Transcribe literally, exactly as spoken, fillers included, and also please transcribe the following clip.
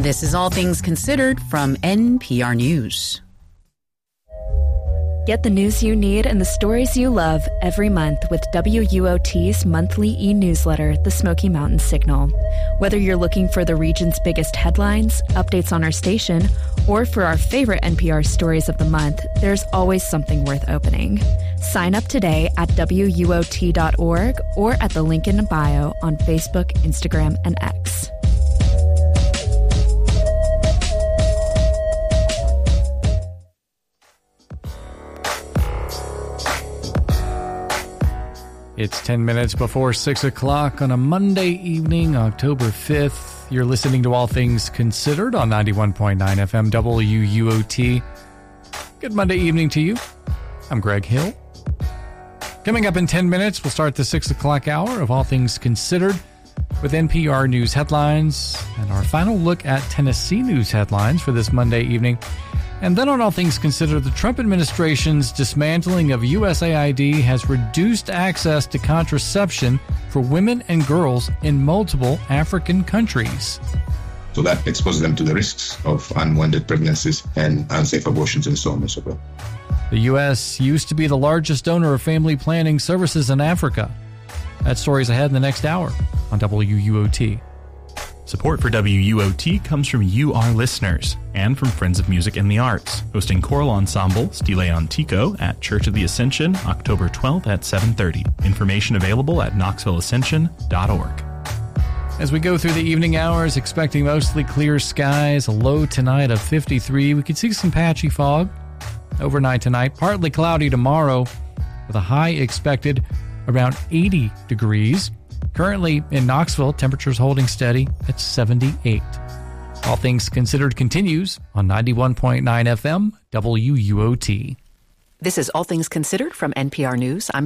This is All Things Considered from N P R News. Get the news you need and the stories you love every month with W U O T's monthly e-newsletter, The Smoky Mountain Signal. Whether you're looking for the region's biggest headlines, updates on our station, or for our favorite N P R stories of the month, there's always something worth opening. Sign up today at W U O T dot org or at the link in bio on Facebook, Instagram, and X. It's ten minutes before six o'clock on a Monday evening, October fifth. You're listening to All Things Considered on ninety-one point nine F M W U O T. Good Monday evening to you. I'm Greg Hill. Coming up in ten minutes, we'll start the six o'clock hour of All Things Considered with N P R News headlines and our final look at Tennessee news headlines for this Monday evening. And then on All Things Considered, the Trump administration's dismantling of U S A I D has reduced access to contraception for women and girls in multiple African countries. So that exposes them to the risks of unwanted pregnancies and unsafe abortions and so on and so forth. The U S used to be the largest donor of family planning services in Africa. That story's ahead in the next hour on W U O T. Support for W U O T comes from you, our listeners, and from Friends of Music and the Arts, hosting choral ensemble Stile Antico at Church of the Ascension, October twelfth at seven thirty. Information available at knoxville ascension dot org. As we go through the evening hours, expecting mostly clear skies, a low tonight of fifty-three. We could see some patchy fog overnight tonight, partly cloudy tomorrow, with a high expected around eighty degrees. Currently in Knoxville, temperatures holding steady at seventy-eight. All Things Considered continues on ninety-one point nine F M W U O T. This is All Things Considered from N P R News. I'm